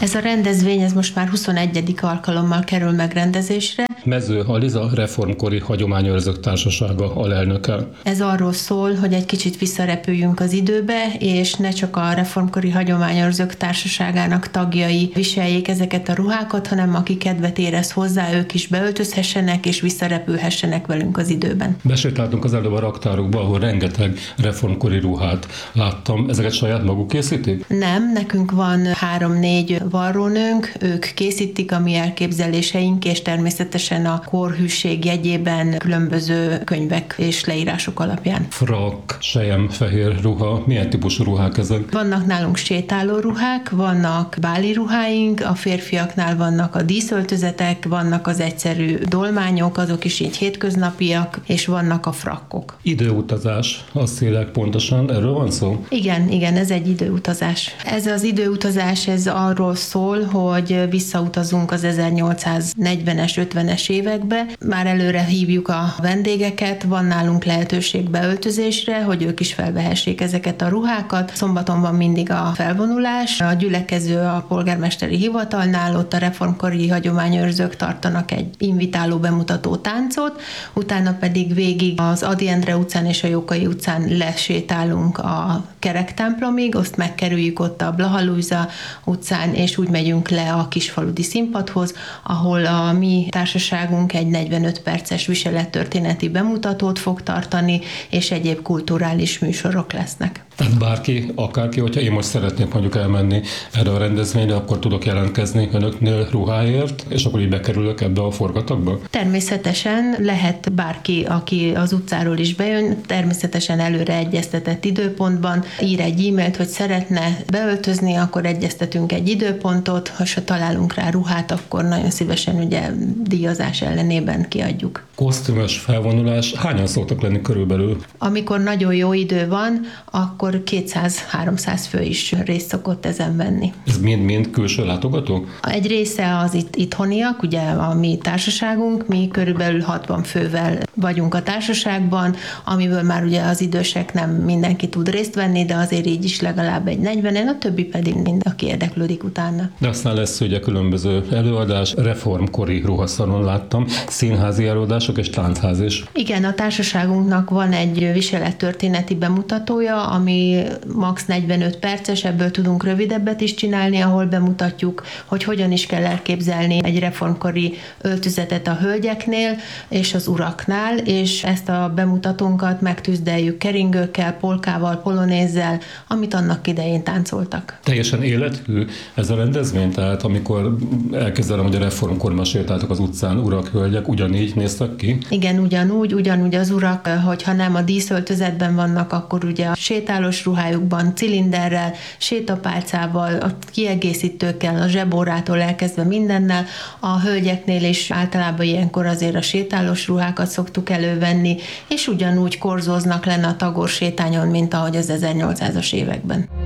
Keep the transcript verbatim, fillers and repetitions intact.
Ez a rendezvény ez most már huszonegyedik alkalommal kerül megrendezésre. Mező Aliza reformkori hagyományőrzők társasága alelnöke. Ez arról szól, hogy egy kicsit visszarepüljünk az időbe, és ne csak a reformkori hagyományőrzők társaságának tagjai viseljék ezeket a ruhákat, hanem aki kedvet érez hozzá, ők is beöltözhessenek és visszarepülhessenek velünk az időben. Besétáltunk az előbb a raktárukba, ahol rengeteg reformkori ruhát láttam. Ezeket saját maguk készítik? Nem, nekünk van három-négy varrónőnk, ők készítik a mi elképzeléseink, és természetesen a korhűség jegyében különböző könyvek és leírások alapján. Frak, sejem, fehér ruha, milyen típusú ruhák ezek? Vannak nálunk sétáló ruhák, vannak báli ruháink, a férfiaknál vannak a díszöltözetek, vannak az egyszerű dolmányok, azok is így hétköznapiak, és vannak a frakkok. Időutazás, azt szélek pontosan, erről van szó? Igen, igen, ez egy időutazás. Ez az időutazás, ez arról szól, hogy visszautazunk az ezernyolcszáznegyvenes, ötvenes évekbe. Már előre hívjuk a vendégeket, van nálunk lehetőség beöltözésre, hogy ők is felvehessék ezeket a ruhákat. Szombaton van mindig a felvonulás, a gyülekező a polgármesteri hivatalnál, ott a reformkori hagyományőrzők tartanak egy invitáló bemutató táncot, utána pedig végig az Ady Endre utcán és a Jókai utcán lesétálunk a Kerektemplomig, azt megkerüljük ott a Blaha Lujza utcán, és úgy megyünk le a Kisfaludi Színpadhoz, ahol a mi társaságunk egy negyvenöt perces viselettörténeti bemutatót fog tartani, és egyéb kulturális műsorok lesznek. Tehát bárki, akárki, hogyha én most szeretnék mondjuk elmenni erre a rendezvényre, akkor tudok jelentkezni önöknél ruháért, és akkor így bekerülök ebbe a forgatagba? Természetesen lehet bárki, aki az utcáról is bejön, természetesen előre egyeztetett időpontban ír egy e-mailt, hogy szeretne beöltözni, akkor egyeztetünk egy időpontot, ha se találunk rá ruhát, akkor nagyon szívesen ugye díjazás ellenében kiadjuk. Kosztümös felvonulás, hányan szoktak lenni körülbelül? Amikor nagyon jó idő van, akkor kétszáz-háromszáz fő is részt szokott ezen venni. Ez mind-mind külső látogató? Egy része az itt itthoniak, ugye a mi társaságunk, mi körülbelül hatvan fővel vagyunk a társaságban, amiből már ugye az idősek nem mindenki tud részt venni, de azért így is legalább egy negyvenen, a többi pedig mind, aki érdeklődik utána. De aztán lesz ugye különböző előadás, reformkori ruhaszalon láttam, színházi előadások és táncház is. Igen, a társaságunknak van egy viselettörténeti bemutatója, ami max. negyvenöt perces, ebből tudunk rövidebbet is csinálni, ahol bemutatjuk, hogy hogyan is kell elképzelni egy reformkori öltözetet a hölgyeknél és az uraknál, és ezt a bemutatónkat megtüzdeljük keringőkkel, polkával, polonézzel, amit annak idején táncoltak. Teljesen élethű ez a rendezvény, tehát amikor elképzelem, hogy a reformkorban sétáltak az utcán urak, hölgyek, ugyanígy néztek ki? Igen, ugyanúgy, ugyanúgy az urak, hogyha nem a díszöltözetben vannak, akkor ugye a sétálós ruhájukban, cilinderrel, sétapálcával, a kiegészítőkkel, a zsebórától elkezdve mindennel. A hölgyeknél is általában ilyenkor azért a sétálós ruhákat szoktuk elővenni, és ugyanúgy korzóznak lenne a tagorsétányon, mint ahogy az ezernyolcszázas években.